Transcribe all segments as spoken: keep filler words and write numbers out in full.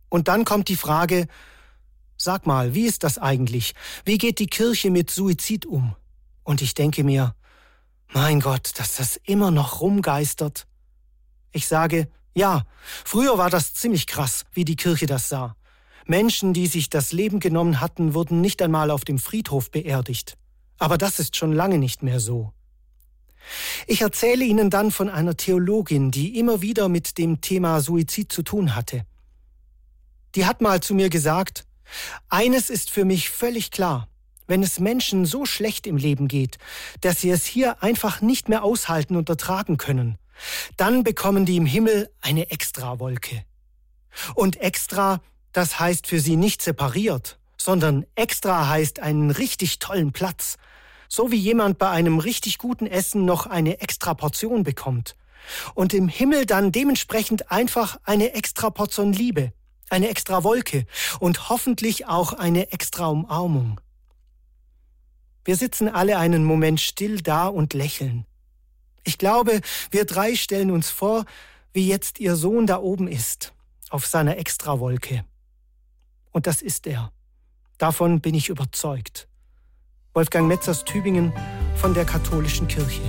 Und dann kommt die Frage, sag mal, wie ist das eigentlich? Wie geht die Kirche mit Suizid um? Und ich denke mir, mein Gott, dass das immer noch rumgeistert. Ich sage, ja, früher war das ziemlich krass, wie die Kirche das sah. Menschen, die sich das Leben genommen hatten, wurden nicht einmal auf dem Friedhof beerdigt. Aber das ist schon lange nicht mehr so. Ich erzähle Ihnen dann von einer Theologin, die immer wieder mit dem Thema Suizid zu tun hatte. Die hat mal zu mir gesagt, eines ist für mich völlig klar. Wenn es Menschen so schlecht im Leben geht, dass sie es hier einfach nicht mehr aushalten und ertragen können, dann bekommen die im Himmel eine Extrawolke. Und extra, das heißt für sie nicht separiert, sondern extra heißt einen richtig tollen Platz. So wie jemand bei einem richtig guten Essen noch eine extra Portion bekommt. Und im Himmel dann dementsprechend einfach eine extra Portion Liebe, eine extra Wolke und hoffentlich auch eine extra Umarmung. Wir sitzen alle einen Moment still da und lächeln. Ich glaube, wir drei stellen uns vor, wie jetzt ihr Sohn da oben ist, auf seiner Extrawolke. Und das ist er. Davon bin ich überzeugt. Wolfgang Metz aus Tübingen von der Katholischen Kirche.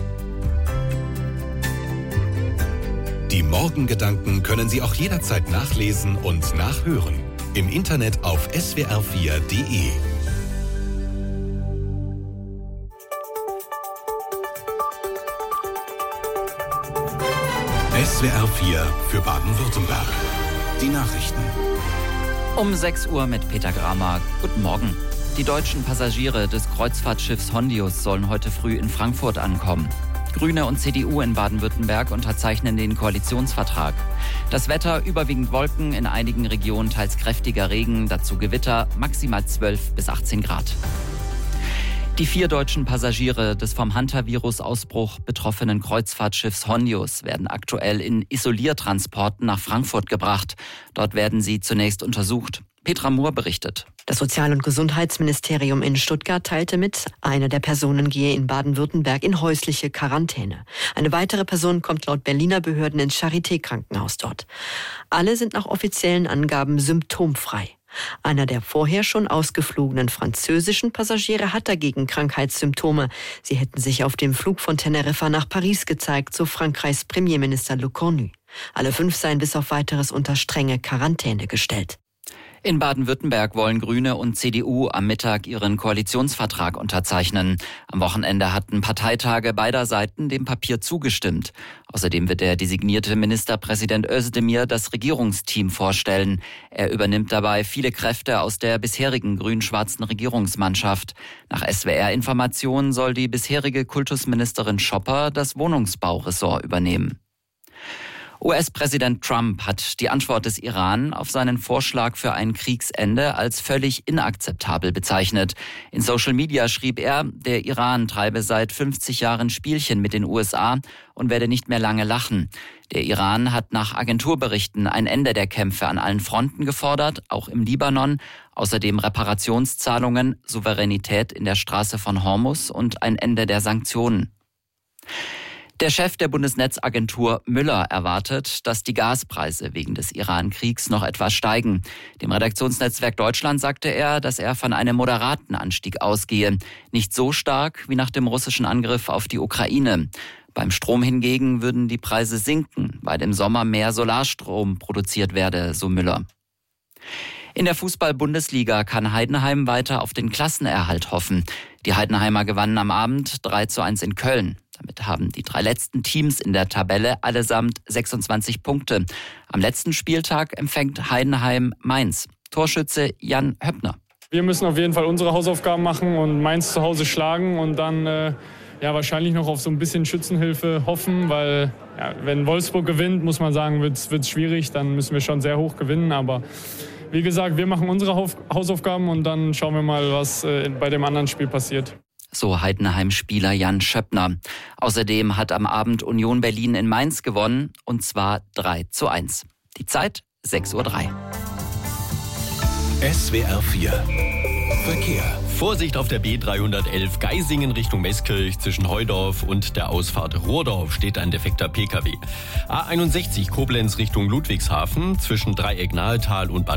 Die Morgengedanken können Sie auch jederzeit nachlesen und nachhören. Im Internet auf s w r vier punkt d e. S W R vier für Baden-Württemberg. Die Nachrichten. Um sechs Uhr mit Peter Gramer. Guten Morgen. Die deutschen Passagiere des Kreuzfahrtschiffs Hondius sollen heute früh in Frankfurt ankommen. Grüne und C D U in Baden-Württemberg unterzeichnen den Koalitionsvertrag. Das Wetter überwiegend Wolken, in einigen Regionen teils kräftiger Regen, dazu Gewitter, maximal zwölf bis achtzehn Grad. Die vier deutschen Passagiere des vom Hantavirus-Ausbruch betroffenen Kreuzfahrtschiffs Hondius werden aktuell in Isoliertransporten nach Frankfurt gebracht. Dort werden sie zunächst untersucht. Petra Mohr berichtet. Das Sozial- und Gesundheitsministerium in Stuttgart teilte mit, eine der Personen gehe in Baden-Württemberg in häusliche Quarantäne. Eine weitere Person kommt laut Berliner Behörden ins Charité-Krankenhaus dort. Alle sind nach offiziellen Angaben symptomfrei. Einer der vorher schon ausgeflogenen französischen Passagiere hat dagegen Krankheitssymptome. Sie hätten sich auf dem Flug von Teneriffa nach Paris gezeigt, so Frankreichs Premierminister Le Cornu. Alle fünf seien bis auf Weiteres unter strenge Quarantäne gestellt. In Baden-Württemberg wollen Grüne und C D U am Mittag ihren Koalitionsvertrag unterzeichnen. Am Wochenende hatten Parteitage beider Seiten dem Papier zugestimmt. Außerdem wird der designierte Ministerpräsident Özdemir das Regierungsteam vorstellen. Er übernimmt dabei viele Kräfte aus der bisherigen grün-schwarzen Regierungsmannschaft. Nach S W R-Informationen soll die bisherige Kultusministerin Schopper das Wohnungsbauressort übernehmen. U S-Präsident Trump hat die Antwort des Iran auf seinen Vorschlag für ein Kriegsende als völlig inakzeptabel bezeichnet. In Social Media schrieb er, der Iran treibe seit fünfzig Jahren Spielchen mit den U S A und werde nicht mehr lange lachen. Der Iran hat nach Agenturberichten ein Ende der Kämpfe an allen Fronten gefordert, auch im Libanon. Außerdem Reparationszahlungen, Souveränität in der Straße von Hormuz und ein Ende der Sanktionen. Der Chef der Bundesnetzagentur Müller erwartet, dass die Gaspreise wegen des Iran-Kriegs noch etwas steigen. Dem Redaktionsnetzwerk Deutschland sagte er, dass er von einem moderaten Anstieg ausgehe. Nicht so stark wie nach dem russischen Angriff auf die Ukraine. Beim Strom hingegen würden die Preise sinken, weil im Sommer mehr Solarstrom produziert werde, so Müller. In der Fußball-Bundesliga kann Heidenheim weiter auf den Klassenerhalt hoffen. Die Heidenheimer gewannen am Abend drei zu eins in Köln. Damit haben die drei letzten Teams in der Tabelle allesamt sechsundzwanzig Punkte. Am letzten Spieltag empfängt Heidenheim Mainz. Torschütze Jan Höppner. Wir müssen auf jeden Fall unsere Hausaufgaben machen und Mainz zu Hause schlagen und dann äh, ja, wahrscheinlich noch auf so ein bisschen Schützenhilfe hoffen, weil ja, wenn Wolfsburg gewinnt, muss man sagen, wird es schwierig. Dann müssen wir schon sehr hoch gewinnen, aber wie gesagt, wir machen unsere Hausaufgaben und dann schauen wir mal, was äh, bei dem anderen Spiel passiert. So Heidenheim-Spieler Jan Schöppner. Außerdem hat am Abend Union Berlin in Mainz gewonnen, und zwar drei zu eins. Die Zeit sechs Uhr drei. S W R vier Verkehr. Vorsicht auf der B dreihundertelf Geisingen Richtung Meßkirch. Zwischen Heudorf und der Ausfahrt Rohrdorf steht ein defekter P K W. A einundsechzig Koblenz Richtung Ludwigshafen zwischen Dreieck Nahetal und Bad